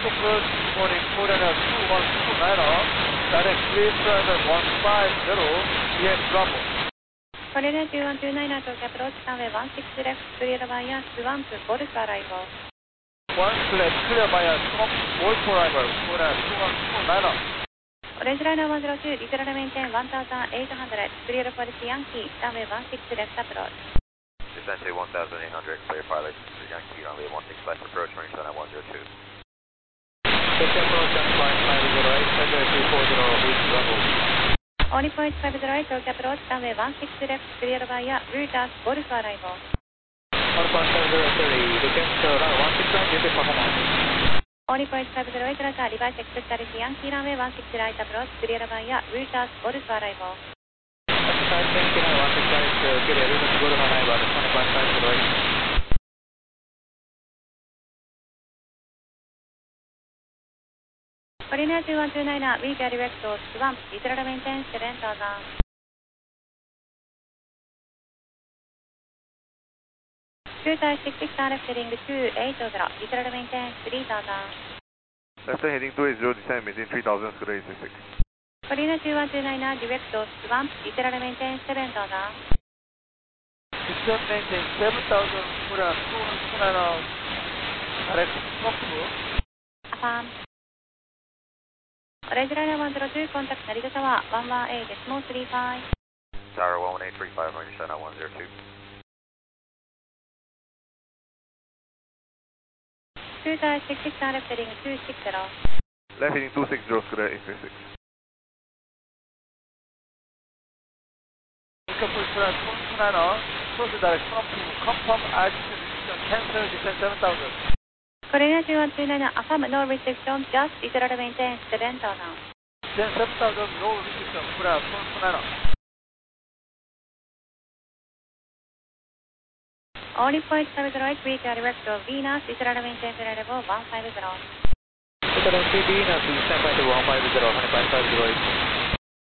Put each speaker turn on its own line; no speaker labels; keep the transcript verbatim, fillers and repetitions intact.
approach boarding Korean two one two niner, direct clear flight one five zero, E M Bravo.
コレナ ツーワンツーナイン to approach runway one six left, clear via Swamp Golf arrival.
One left, clear via Swamp Golf arrival, Korean two one two niner.
Orange liner one zero two, diesel maintain one thousand eight hundred, clear for Yankee, runway one six left approach.
Descent to one thousand eight hundred, clear pilot, Yankee, runway one six left approach, range line one zero two.
Descent approach and flight five zero eight, February two four zero, reach Bravo.
Only point five zero eight, to approach runway one six left, clear via Reuters Golf arrival.
one point five zero three, descent to runway one six nine, duty performance.
Only point five zero eight, Roger, reverse exit Yankee runway one six right approach, clear via Reuters Golf arrival.
Yankee runway one six right, clear Reuters Golf arrival, one point five zero eight.
Korean two one two nine, we direct to Swamp, diesel maintain seven thousand. Future six six left heading two eight zero, diesel maintain three thousand.
Left heading two eight zero, descent maintain three thousand, Scuderia six six.
Korean two one two nine, direct to Swamp, diesel maintain seven thousand.
Descent maintain seven thousand, Korean two one two niner, direct Swamp.
Affirm. Orange liner one zero two, contact Narita Tower one one eight decimal three five.
Tower one one eight three five, range line one zero two.
Future six six left heading two six zero.
Left heading two six zero, Scuderia eight six six.
Incomplete Korean two one two niner, proceed direct Swamp, confirm altitude, cancel descent seven thousand.
Korean two one two nine, affirm no restriction, just diesel maintain seven thousand.
Descent seven thousand, no restriction, Korean two one two niner.
Only point five zero eight, we direct to Venus, diesel maintain level one five zero.
Venus, descent point one five zero, one point five zero eight.